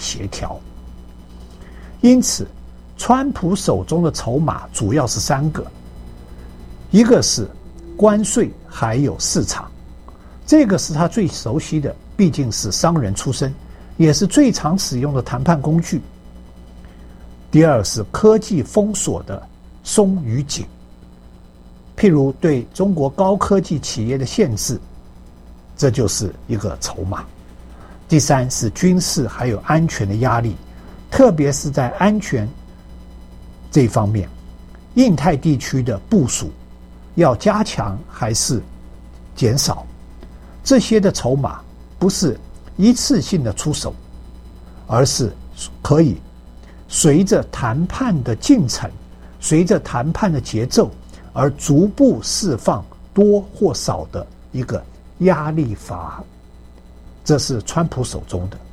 协调。因此，川普手中的筹码主要是3个，一个是关税，还有市场，这个是他最熟悉的，毕竟是商人出身，也是最常使用的谈判工具。第二是科技封锁的松与紧，譬如对中国高科技企业的限制，这就是一个筹码。第三是军事还有安全的压力，特别是在安全这方面，印太地区的部署要加强还是减少，这些的筹码不是一次性的出手，而是可以随着谈判的进程，随着谈判的节奏而逐步释放多或少的一个压力阀，这是川普手中的。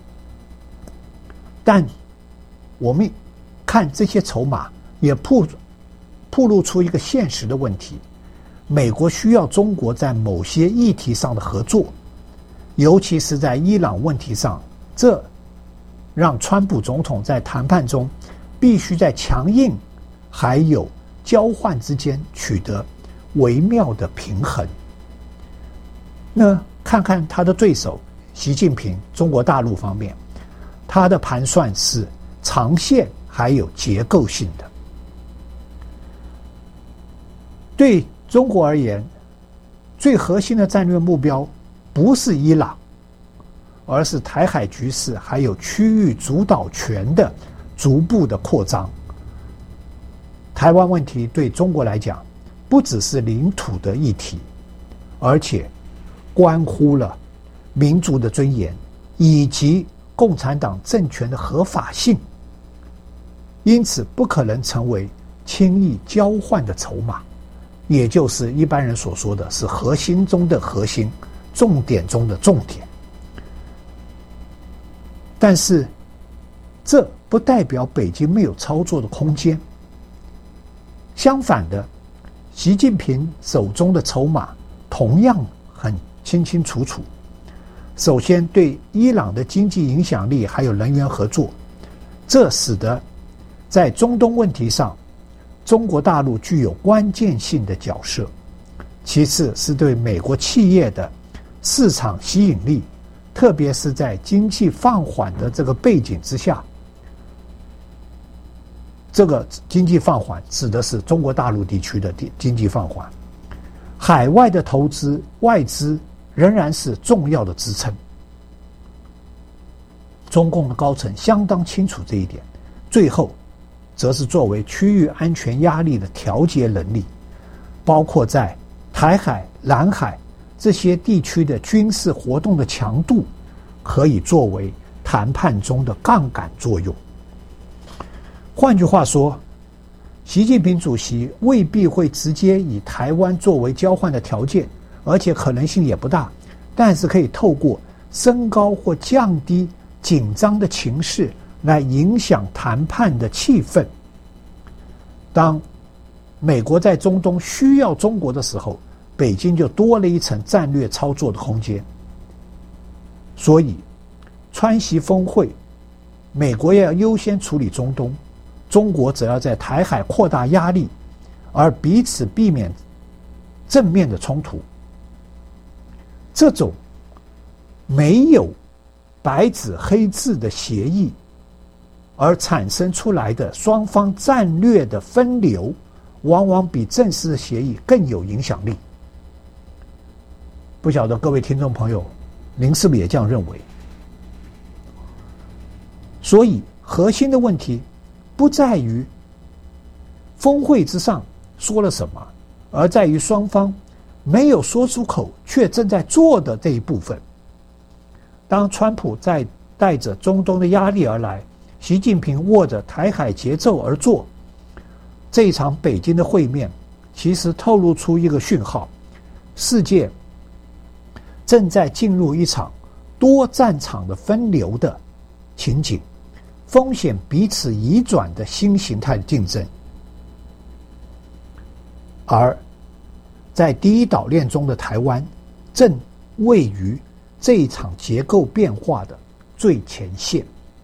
但我们看这些筹码也暴露出一个现实的问题，美国需要中国在某些议题上的合作，尤其是在伊朗问题上，这让川普总统在谈判中必须在强硬还有交换之间取得微妙的平衡。那看看他的对手习近平，中国大陆方面，他的盘算是长线还有结构性的。对中国而言，最核心的战略目标不是伊朗，而是台海局势还有区域主导权的逐步的扩张。台湾问题对中国来讲，不只是领土的议题，而且关乎了民族的尊严以及共产党政权的合法性，因此不可能成为轻易交换的筹码，也就是一般人所说的是核心中的核心，重点中的重点。但是这不代表北京没有操作的空间，相反的，习近平手中的筹码同样很清清楚楚。首先，对伊朗的经济影响力还有能源合作，这使得在中东问题上，中国大陆具有关键性的角色。其次是对美国企业的市场吸引力，特别是在经济放缓的这个背景之下，这个经济放缓指的是中国大陆地区的经济放缓，海外的投资外资仍然是重要的支撑。中共的高层相当清楚这一点。最后则是作为区域安全压力的调节能力，包括在台海、南海这些地区的军事活动的强度，可以作为谈判中的杠杆作用。换句话说，习近平主席未必会直接以台湾作为交换的条件，而且可能性也不大，但是可以透过升高或降低紧张的情势来影响谈判的气氛。当美国在中东需要中国的时候，北京就多了一层战略操作的空间。所以川习峰会，美国要优先处理中东，中国则要在台海扩大压力，而彼此避免正面的冲突。这种没有白纸黑字的协议而产生出来的双方战略的分流，往往比正式的协议更有影响力。不晓得各位听众朋友，您是不是也这样认为？所以核心的问题不在于峰会之上说了什么，而在于双方没有说出口却正在做的这一部分。当川普在带着中东的压力而来，习近平握着台海节奏而做，这一场北京的会面其实透露出一个讯号，世界正在进入一场多战场的分流的情景，风险彼此移转的新形态的竞争。而在第一岛链中的台湾正位于这一场结构变化的最前线。